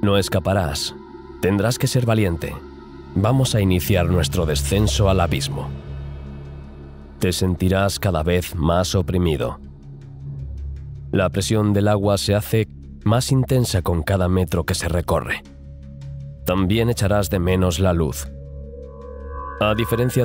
No escaparás. Tendrás que ser valiente. Vamos a iniciar nuestro descenso al abismo. Te sentirás cada vez más oprimido. La presión del agua se hace más intensa con cada metro que se recorre. También echarás de menos la luz. A diferencia